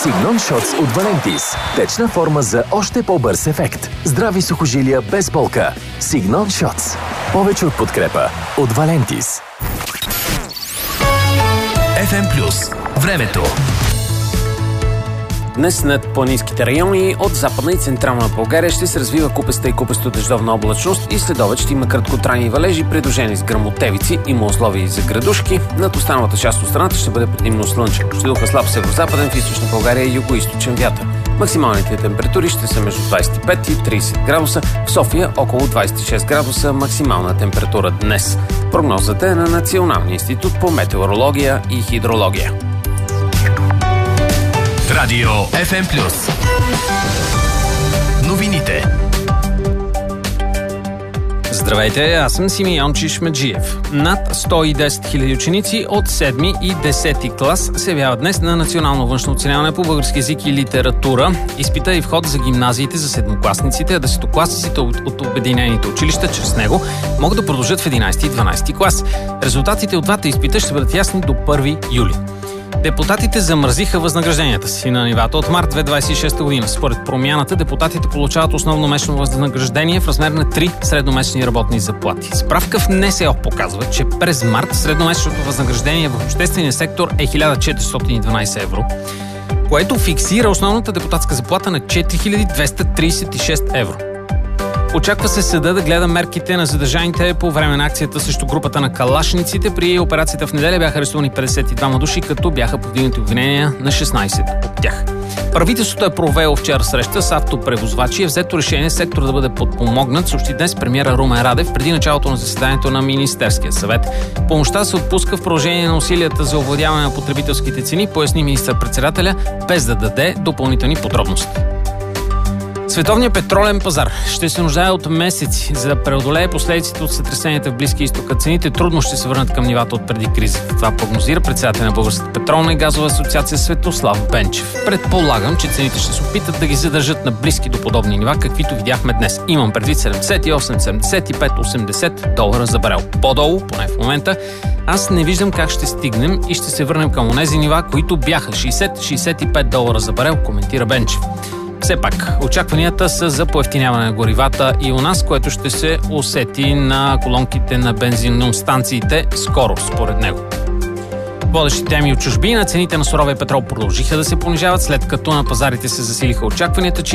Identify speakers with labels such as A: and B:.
A: Signon Shots от Valentis. Течна форма за още по-бърз ефект. Здрави сухожилия без болка. Signon Shots. Повече от подкрепа от Valentis.
B: FM+. Времето.
C: Днес над планинските райони от Западна и Централна България ще се развива купеста и купесто дъждовна облачност и следобед ще има краткотрайни валежи, придружени с гръмотевици. Има условия и за градушки. Над останалата част от страната ще бъде предимно слънчев. Ще духа слаб северозападен, в източна България и югоизточен вятър. Максималните температури ще са между 25 и 30 градуса. В София около 26 градуса максимална температура днес. Прогнозата е на Националния институт по метеорология и хидрология.
B: Радио FM+. Новините.
D: Здравейте, аз съм Симеон Чишмеджиев. Над 110 000 ученици от 7 и 10 клас се явяват днес на национално външно оценяване по български език и литература. Изпита и вход за гимназиите за седмокласниците, а десетокласниците от обединените училища чрез него могат да продължат в 11 и 12 клас. Резултатите от двата изпита ще бъдат ясни до 1 юли. Депутатите замразиха възнагражденията си на нивата от март 2026 година. Според промяната, депутатите получават основно месечно възнаграждение в размер на 3 средномесечни работни заплати. Справка в НСО показва, че през март средномесечното възнаграждение в обществения сектор е 1412 евро, което фиксира основната депутатска заплата на 4236 евро. Очаква се съда да гледа мерките на задържаните по време на акцията срещу групата на калашниците. При операцията в неделя бяха арестувани 52 души, като бяха повдигнати обвинения на 16 от тях. Правителството е провело вчера среща с автопревозвачи и е взето решение сектора да бъде подпомогнат, съобщи днес премиера Румен Радев преди началото на заседанието на Министерския съвет. Помощта се отпуска в продължение на усилията за овладяване на потребителските цени, поясни министър-председателя, без да даде допълнителни подробности. Световният петролен пазар ще се нуждае от месеци, за да преодолее последиците от сътресенията в Близкия изток. Цените трудно ще се върнат към нивата от преди кризата. Това прогнозира председателя на Българската петролна и газова асоциация Светослав Бенчев. Предполагам, че цените ще се опитат да ги задържат на близки до подобни нива, каквито видяхме днес. Имам предвид 78, 75, 80 долара за барел. По-долу, поне в момента, аз не виждам как ще стигнем и ще се върнем към онези нива, които бяха 60-65 долара за барел, коментира Бенчев. Все пак, очакванията са за поевтиняване на горивата и у нас, което ще се усети на колонките на бензиностанциите скоро, според него. Водещи теми от чужбина, цените на суровия петрол продължиха да се понижават, след като на пазарите се засилиха очакванията, че